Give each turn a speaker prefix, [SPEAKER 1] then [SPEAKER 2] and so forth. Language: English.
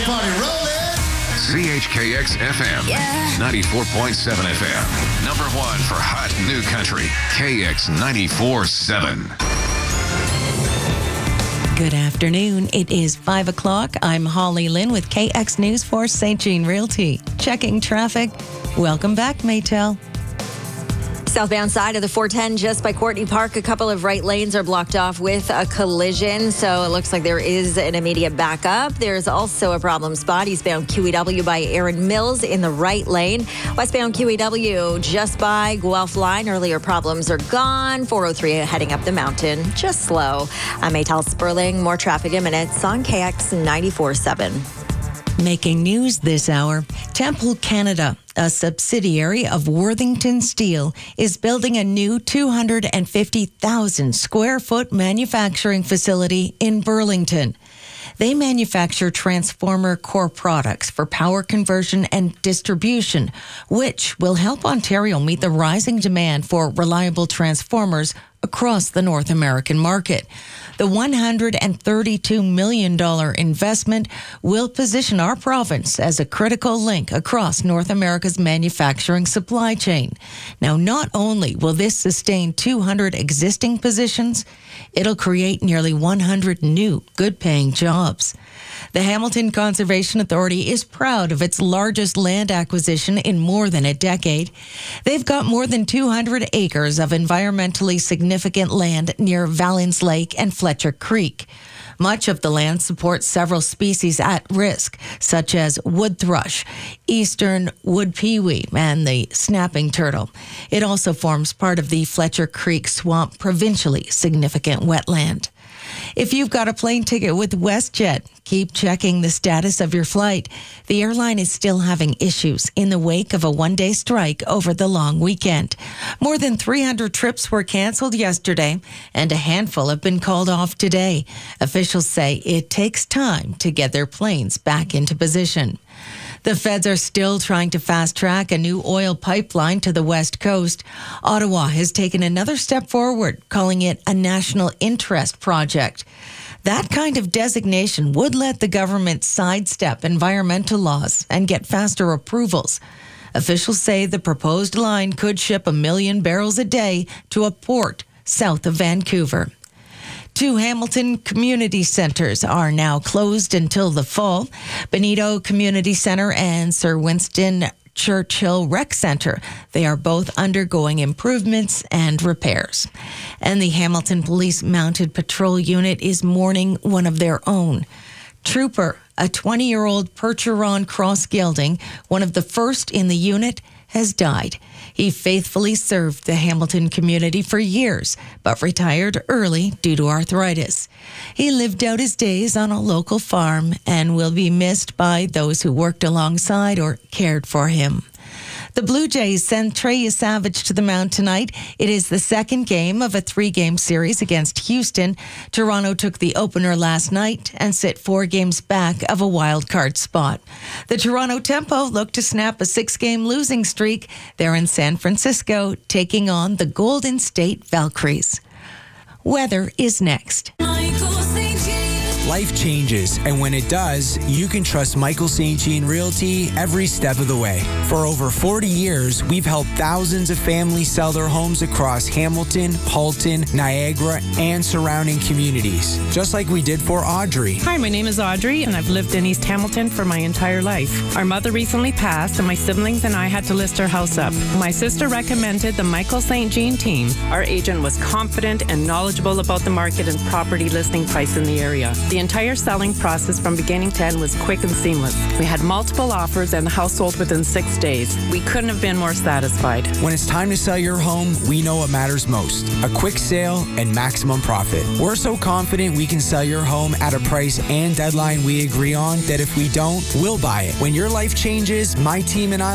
[SPEAKER 1] Party rolling.
[SPEAKER 2] CHKX FM, 94.7 FM. Number one for hot new country, KX 94.7.
[SPEAKER 3] Good afternoon. It is 5 o'clock. I'm Holly Lynn with KX News for St. Jean Realty. Checking traffic. Welcome back, Maytel.
[SPEAKER 4] Southbound side of the 410 just by Courtney Park, a couple of right lanes are blocked off with a collision, so it looks like there is an immediate backup. There's also a problem spot eastbound QEW by Aaron Mills in the right lane. Westbound QEW just by Guelph Line. Earlier problems are gone. 403 heading up the mountain, just slow. I'm Maytel Sperling. More traffic in minutes on KX 94.7.
[SPEAKER 3] Making news this hour, Temple Canada, a subsidiary of Worthington Steel, is building a new 250,000 square foot manufacturing facility in Burlington. They manufacture transformer core products for power conversion and distribution, which will help Ontario meet the rising demand for reliable transformers across the North American market. The $132 million investment will position our province as a critical link across North America's manufacturing supply chain. Now, not only will this sustain 200 existing positions, it'll create nearly 100 new, good-paying jobs. The Hamilton Conservation Authority is proud of its largest land acquisition in more than a decade. They've got more than 200 acres of environmentally significant land near Valens Lake and Fletcher Creek. Much of the land supports several species at risk, such as wood thrush, eastern wood pewee, and the snapping turtle. It also forms part of the Fletcher Creek Swamp provincially significant wetland. If you've got a plane ticket with WestJet, keep checking the status of your flight. The airline is still having issues in the wake of a one-day strike over the long weekend. More than 300 trips were canceled yesterday, and a handful have been called off today. Officials say it takes time to get their planes back into position. The feds are still trying to fast-track a new oil pipeline to the West Coast. Ottawa has taken another step forward, calling it a national interest project. That kind of designation would let the government sidestep environmental laws and get faster approvals. Officials say the proposed line could ship 1 million barrels a day to a port south of Vancouver. 2 Hamilton community centers are now closed until the fall. Benito Community Center and Sir Winston Churchill Rec Center. They are both undergoing improvements and repairs. And the Hamilton Police Mounted Patrol Unit is mourning one of their own. Trooper, a 20-year-old Percheron Cross Gelding, one of the first in the unit, has died. He faithfully served the Hamilton community for years, but retired early due to arthritis. He lived out his days on a local farm and will be missed by those who worked alongside or cared for him. The Blue Jays send Trey Savage to the mound tonight. It is the second game of a 3-game series against Houston. Toronto took the opener last night and sit 4 games back of a wild card spot. The Toronto Tempo look to snap a 6-game losing streak. They're in San Francisco, taking on the Golden State Valkyries. Weather is next.
[SPEAKER 5] Life changes, and when it does, you can trust Michael St. Jean Realty every step of the way. For over 40 years, we've helped thousands of families sell their homes across Hamilton, Halton, Niagara, and surrounding communities, just like we did for Audrey.
[SPEAKER 6] Hi, my name is Audrey, and I've lived in East Hamilton for my entire life. Our mother recently passed, and my siblings and I had to list our house up. My sister recommended the Michael St. Jean team. Our agent was confident and knowledgeable about the market and property listing price in the area. The entire selling process from beginning to end was quick and seamless. We had multiple offers and the house sold within 6 days. We couldn't have been more satisfied.
[SPEAKER 5] When it's time to sell your home, we know what matters most: a quick sale and maximum profit. We're so confident we can sell your home at a price and deadline we agree on that if we don't, we'll buy it. When your life changes, my team and I